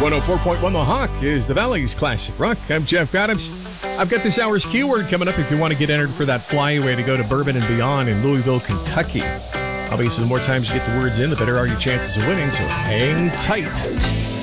104.1 The Hawk is the Valley's Classic Rock. I'm Jeff Adams. I've got this hour's keyword coming up if you want to get entered for that flyaway to go to Bourbon and Beyond in Louisville, Kentucky. Obviously, the more times you get the words in, the better are your chances of winning, so hang tight.